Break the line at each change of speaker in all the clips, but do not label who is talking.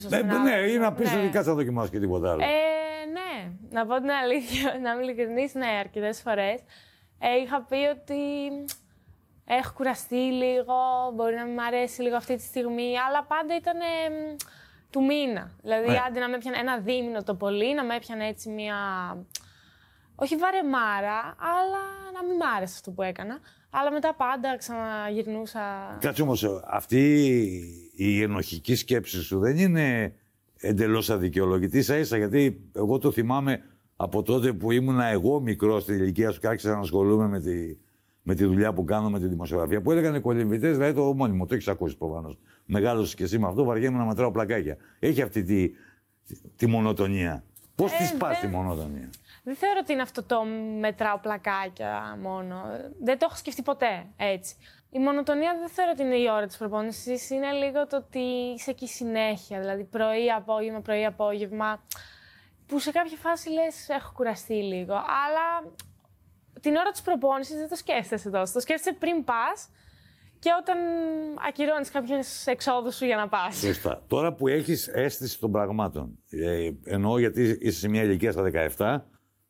Ναι, ή να πεις ότι κάτσε να δοκιμάσεις και τίποτα άλλο.
Ναι, να πω την αλήθεια, να είμαι ειλικρινής, ναι, αρκετές φορές. Είχα πει ότι έχω κουραστεί λίγο, μπορεί να μην μ' αρέσει λίγο αυτή τη στιγμή, αλλά πάντα ήταν του μήνα. Δηλαδή, άντε να με έπιανε ένα δίμηνο το πολύ, να με έπιανε έτσι μια. Όχι βαρεμάρα, αλλά να μην μ' άρεσε αυτό που έκανα. Αλλά μετά πάντα ξαναγυρνούσα.
Κάτσε όμως, αυτή η ενοχική σκέψη σου δεν είναι εντελώς αδικαιολογητή ίσα-ίσα, γιατί εγώ το θυμάμαι από τότε που ήμουνα εγώ μικρός στην ηλικία σου και άρχισα να ασχολούμαι με τη δουλειά που κάνω με τη δημοσιογραφία. Που έλεγαν οι κολυμβητές, δηλαδή το μόνιμο, το έχεις ακούσει προφανώς. Μεγάλωσες και εσύ με αυτό, βαριέμαι να μετράω πλακάκια. Έχει αυτή τη μονοτονία. Πώς τη σπάς τη μονοτονία?
Δεν θεωρώ ότι είναι αυτό το μετράω πλακάκια μόνο. Δεν το έχω σκεφτεί ποτέ έτσι. Η μονοτονία δεν θεωρώ ότι είναι η ώρα της προπόνησης. Είναι λίγο το ότι είσαι εκεί συνέχεια. Δηλαδή πρωί, απόγευμα. Που σε κάποια φάση λες έχω κουραστεί λίγο. Αλλά την ώρα της προπόνησης δεν το σκέφτεσαι τόσο. Το σκέφτεσαι πριν πας και όταν ακυρώνεις κάποιες εξόδους σου για να πας.
Σωστά. Τώρα που έχεις αίσθηση των πραγμάτων, εννοώ γιατί είσαι σε μια ηλικία στα 17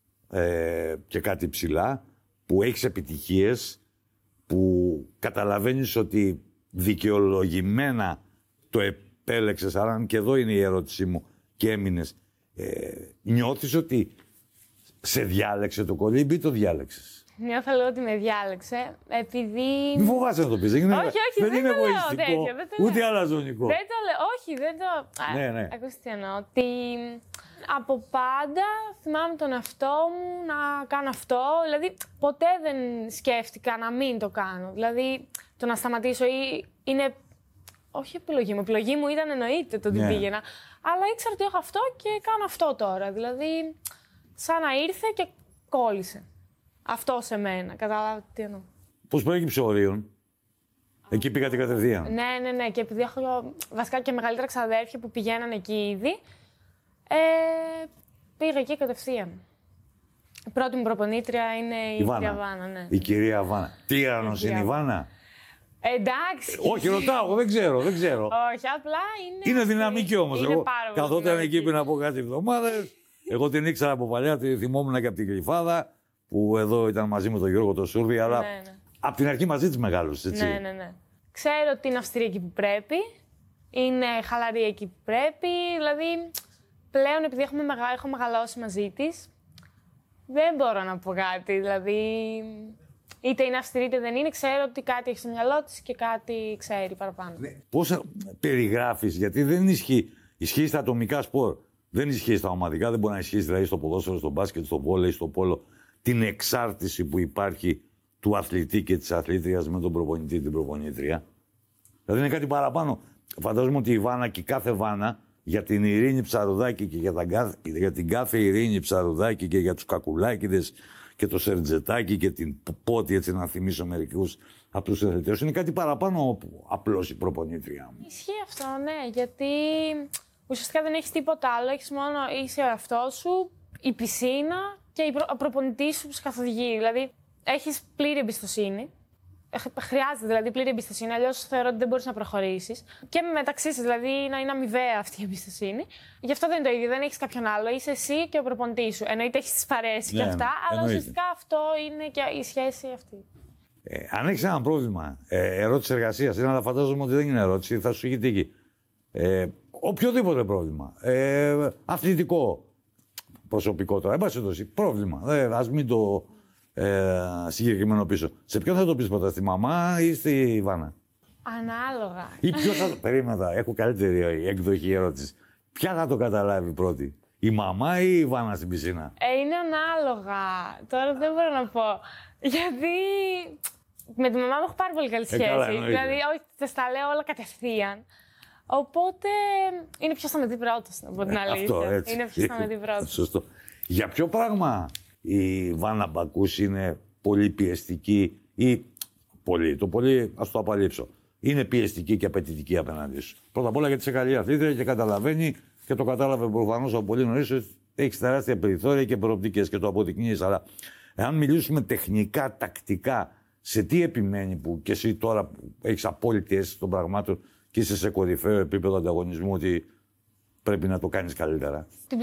και κάτι ψηλά, που έχεις επιτυχίες, που καταλαβαίνεις ότι δικαιολογημένα το επέλεξες, άρα και εδώ είναι η ερώτησή μου και έμεινες, νιώθεις ότι σε διάλεξε το κολύμπι ή το διάλεξες?
Νιώθω λίγο ότι με διάλεξε, επειδή.
Μην φοβάσαι να το πεις,
Όχι, δεν
είναι
το λέω
εγωιστικό,
τέτοιο, δεν το
ούτε
λέω.
αλαζονικό.
Δεν το λέω, όχι, δεν το.
Ναι.
Ακούστε τι εννοώ. Ότι από πάντα θυμάμαι τον εαυτό μου να κάνω αυτό. Δηλαδή, ποτέ δεν σκέφτηκα να μην το κάνω. Δηλαδή, το να σταματήσω ή είναι. Όχι επιλογή μου. Επιλογή μου ήταν εννοείται το ότι πήγαινα. Αλλά ήξερα ότι έχω αυτό και κάνω αυτό τώρα. Δηλαδή, σαν να ήρθε και κόλλησε. Αυτό σε μένα. Καταλάβατε τι εννοώ.
Πώς προέκυψε ο Όριον? Εκεί πήγατε κατευθείαν?
Ναι. Και επειδή έχω βασικά και μεγαλύτερα ξαδέρφια που πηγαίνανε εκεί ήδη, πήγα εκεί κατευθείαν. Η πρώτη μου προπονήτρια είναι η κυρία Βάνα. Ναι.
Η κυρία Βάνα. Τύραννος είναι η Βάνα?
Εντάξει.
Όχι, ρωτάω, δεν ξέρω.
Όχι, απλά είναι.
Είναι δυναμική όμως. Εγώ καθόταν εκεί πριν από κάτι εβδομάδες. Εγώ την ήξερα από παλιά, τη θυμόμουν και από την Κρυφάδα, που εδώ ήταν μαζί με τον Γιώργο το Σούρβι, αλλά
Ναι.
από την αρχή μαζί της μεγάλωσες, έτσι.
Ναι. Ξέρω ότι είναι αυστηρή εκεί που πρέπει, είναι χαλαρή εκεί που πρέπει, δηλαδή πλέον επειδή έχω μεγαλώσει μαζί της, δεν μπορώ να πω κάτι, δηλαδή είτε είναι αυστηρή είτε δεν είναι, ξέρω ότι κάτι έχει στο μυαλό της και κάτι ξέρει παραπάνω.
Πώς περιγράφεις, γιατί δεν ισχύει στα ατομικά σπορ, δεν ισχύει στα ομαδικά, δεν μπορεί να ισχύει δηλαδή στο ποδόσφαιρο, στο μπάσκετ, στο βόλεϊ, στο πόλο, την εξάρτηση που υπάρχει του αθλητή και της αθλήτριας με τον προπονητή ή την προπονήτρια. Δηλαδή είναι κάτι παραπάνω. Φαντάζομαι ότι η Βάνα και η κάθε Βάνα για την Ειρήνη Ψαρουδάκη και για την κάθε Ειρήνη Ψαρουδάκη και για τους Κακουλάκηδες και το Σερτζετάκι και την Πότη, έτσι να θυμίσω μερικούς από τους αθλητές, είναι κάτι παραπάνω απλώς η προπονήτρια μου.
Ισχύει αυτό, ναι, γιατί ουσιαστικά δεν έχεις τίποτα άλλο, έχεις μόνο είσαι ο εαυτός σου, η πισίνα και ο προπονητής σου που σε καθοδηγεί. Δηλαδή, έχεις πλήρη εμπιστοσύνη. Χρειάζεται δηλαδή πλήρη εμπιστοσύνη, αλλιώς θεωρώ ότι δεν μπορείς να προχωρήσεις. Και μεταξύ σας, δηλαδή, να είναι αμοιβαία αυτή η εμπιστοσύνη. Γι' αυτό δεν είναι το ίδιο, δεν έχεις κάποιον άλλο. Είσαι εσύ και ο προπονητής σου. Εννοείται έχεις τις παρέες και αυτά, αλλά ουσιαστικά αυτό είναι και η σχέση αυτή.
Αν έχεις ένα πρόβλημα, ερώτηση εργασίας, αλλά φαντάζομαι ότι δεν είναι ερώτηση, θα σου έχει τύχει. Οποιοδήποτε πρόβλημα. Αθλητικό, προσωπικό τώρα, εν πάση περιπτώσει, πρόβλημα. Ας μην το συγκεκριμένο πίσω. Σε ποιον θα το πεις πρώτα, στη μαμά ή στη Βάνα?
Ανάλογα.
Ή ποιος θα το. Περίμενα, έχω καλύτερη εκδοχή ερώτηση. Ποια θα το καταλάβει πρώτη, η μαμά ή η Βάνα στην πισίνα?
Είναι ανάλογα. Τώρα δεν μπορώ να πω. Γιατί με τη μαμά μου έχω πάρα πολύ καλή σχέση. Δηλαδή, όχι, θα τα λέω όλα κατευθείαν. Οπότε είναι ποιος θα με δει πρώτος, να πω την αλήθεια.
Αυτό, έτσι.
Είναι ποιος θα με δει πρώτος.
Σωστό. Για ποιο πράγμα η Βάνα Μπακούς είναι πολύ πιεστική ή πολύ, το πολύ ας το απαλείψω, είναι πιεστική και απαιτητική απέναντί σου? Πρώτα απ' όλα γιατί είσαι καλή αθλήτρια και καταλαβαίνει, και το κατάλαβε προφανώς από πολύ νωρίς, ότι έχεις τεράστια περιθώρια και προοπτικές και το αποδεικνύεις. Αλλά εάν μιλήσουμε τεχνικά, τακτικά, σε τι επιμένει που και εσύ τώρα που έχεις απόλυτη αίσθηση των πραγμάτων και είσαι σε κορυφαίο επίπεδο ανταγωνισμού, ότι πρέπει να το κάνεις καλύτερα.